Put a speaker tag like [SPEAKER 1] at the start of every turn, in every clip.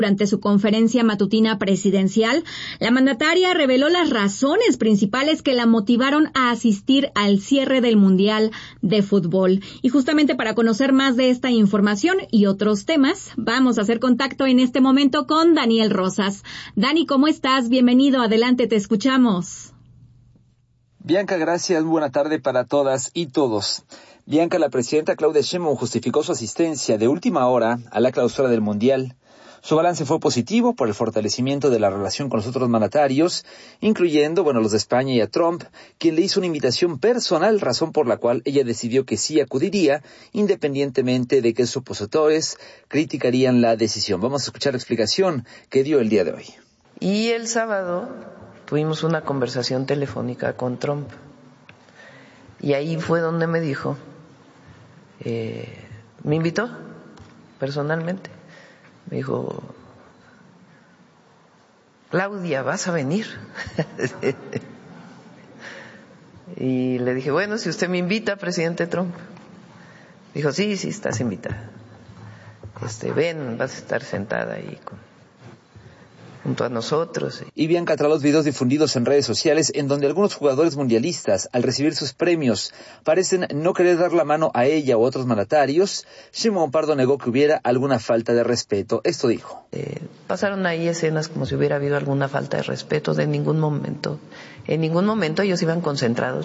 [SPEAKER 1] Durante su conferencia matutina presidencial, la mandataria reveló las razones principales que la motivaron a asistir al cierre del Mundial de Fútbol. Y justamente para conocer más de esta información y otros temas, vamos a hacer contacto en este momento con Daniel Rosas. Dani, ¿cómo estás? Bienvenido, adelante, te escuchamos.
[SPEAKER 2] Bianca, gracias. Buena tarde para todas y todos. Bianca, la presidenta Claudia Sheinbaum justificó su asistencia de última hora a la clausura del Mundial. Su balance fue positivo por el fortalecimiento de la relación con los otros mandatarios, incluyendo, los de España y a Trump, quien le hizo una invitación personal, razón por la cual ella decidió que sí acudiría, independientemente de que sus opositores criticarían la decisión. Vamos a escuchar la explicación que dio el día de hoy.
[SPEAKER 3] Y el sábado tuvimos una conversación telefónica con Trump. Y ahí fue donde me dijo, me invitó personalmente. Me dijo, Claudia, ¿vas a venir? Y le dije, bueno, si usted me invita, presidente Trump. Dijo, sí, estás invitada. Ven, vas a estar sentada ahí junto a nosotros.
[SPEAKER 2] Y Bianca, tras los videos difundidos en redes sociales en donde algunos jugadores mundialistas, al recibir sus premios, parecen no querer dar la mano a ella u otros mandatarios, Sheinbaum Pardo negó que hubiera alguna falta de respeto. Esto dijo.
[SPEAKER 3] Pasaron ahí escenas como si hubiera habido alguna falta de respeto, de ningún momento. En ningún momento ellos iban concentrados,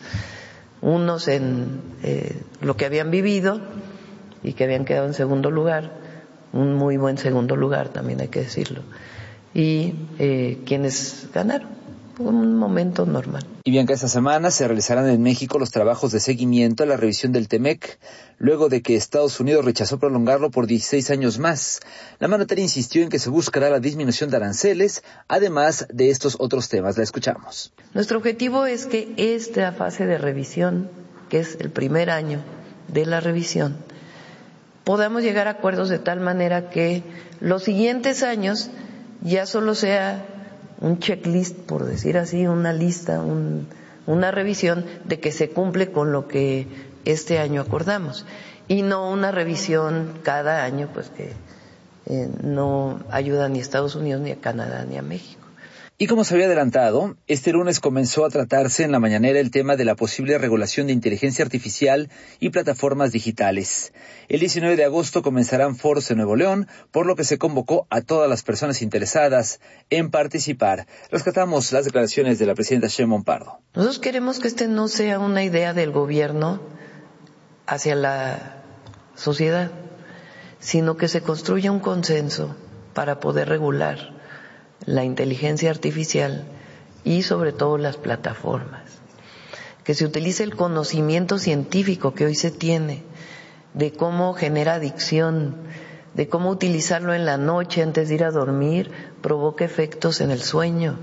[SPEAKER 3] unos en lo que habían vivido y que habían quedado en segundo lugar, un muy buen segundo lugar, también hay que decirlo. Y quienes ganaron, un momento normal.
[SPEAKER 2] Y Bianca, esta semana se realizarán en México los trabajos de seguimiento a la revisión del TEMEC, luego de que Estados Unidos rechazó prolongarlo por 16 años más. La mandataria insistió en que se buscará la disminución de aranceles, además de estos otros temas. La escuchamos.
[SPEAKER 3] Nuestro objetivo es que esta fase de revisión, que es el primer año de la revisión, podamos llegar a acuerdos de tal manera que los siguientes años ya solo sea un checklist, por decir así, una lista, una revisión de que se cumple con lo que este año acordamos, y no una revisión cada año, que no ayuda ni a Estados Unidos, ni a Canadá, ni a México.
[SPEAKER 2] Y como se había adelantado, este lunes comenzó a tratarse en la mañanera el tema de la posible regulación de inteligencia artificial y plataformas digitales. El 19 de agosto comenzarán foros en Nuevo León, por lo que se convocó a todas las personas interesadas en participar. Rescatamos las declaraciones de la presidenta Sheinbaum Pardo.
[SPEAKER 3] Nosotros queremos que este no sea una idea del gobierno hacia la sociedad, sino que se construya un consenso para poder regular la inteligencia artificial y sobre todo las plataformas, que se utilice el conocimiento científico que hoy se tiene de cómo genera adicción, de cómo utilizarlo en la noche antes de ir a dormir provoca efectos en el sueño,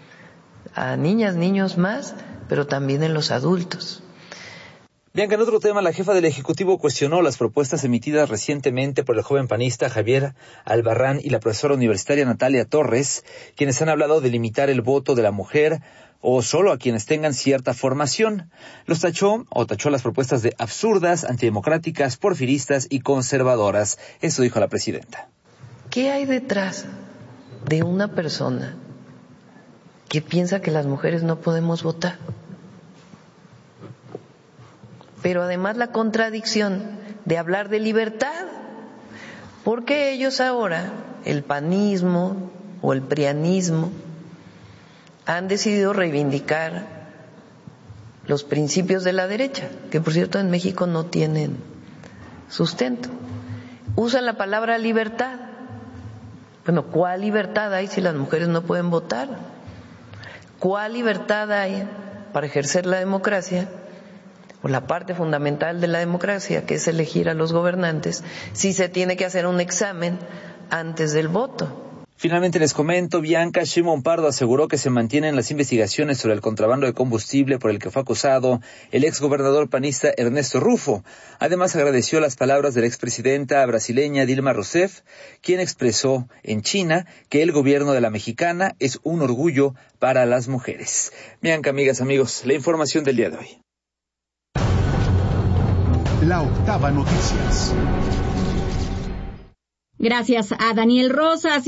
[SPEAKER 3] a niñas, niños más, pero también en los adultos.
[SPEAKER 2] Bianca, en otro tema, la jefa del Ejecutivo cuestionó las propuestas emitidas recientemente por el joven panista Javier Albarrán y la profesora universitaria Natalia Torres, quienes han hablado de limitar el voto de la mujer o solo a quienes tengan cierta formación. Tachó las propuestas de absurdas, antidemocráticas, porfiristas y conservadoras. Eso dijo la presidenta.
[SPEAKER 3] ¿Qué hay detrás de una persona que piensa que las mujeres no podemos votar? Pero además la contradicción de hablar de libertad, porque ellos ahora, el panismo o el prianismo, han decidido reivindicar los principios de la derecha, que por cierto en México no tienen sustento. Usan la palabra libertad. Bueno, ¿cuál libertad hay si las mujeres no pueden votar? ¿Cuál libertad hay para ejercer la democracia, o la parte fundamental de la democracia, que es elegir a los gobernantes, si se tiene que hacer un examen antes del voto?
[SPEAKER 2] Finalmente les comento, Bianca, Sheinbaum Pardo aseguró que se mantienen las investigaciones sobre el contrabando de combustible por el que fue acusado el exgobernador panista Ernesto Rufo. Además agradeció las palabras de la expresidenta brasileña Dilma Rousseff, quien expresó en China que el gobierno de la mexicana es un orgullo para las mujeres. Bianca, amigas, amigos, la información del día de hoy.
[SPEAKER 4] La Octava Noticias.
[SPEAKER 1] Gracias a Daniel Rosas.